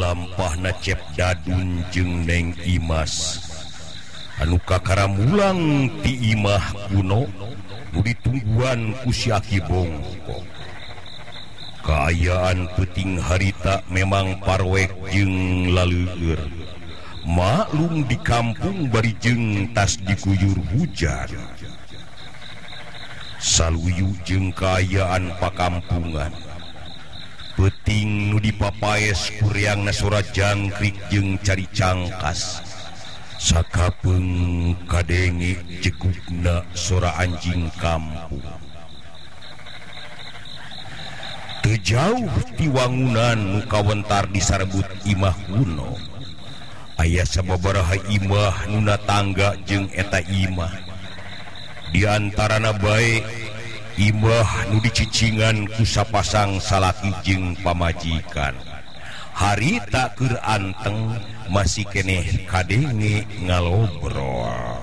lampahna Cep Dadun jeung Neng Imas anu kakaramulang ti imah kuno nu ditungguan ku si Aki Bongko. Kaayaan peuting harita memang parwek jeung laleueur. Maklum di kampung bari jeung tas diguyur hujan. Saluyu jeung kaayaan pakampungan. Peuting nu dipapaes kureangna sora jangkrik jeung cari cangkas. Sakapeung kadenge jegukna sora anjing kampung. Teu jauh ti wangunan nu kawentar disarebut imah kuno. Aya sababaraha imah nu tangga jeung eta imah. Di antarana bae imah nu dicicingan ku sapasang salaki jeung pamajikan. Harita keur anteng masih keneh kadenge ngalobrol.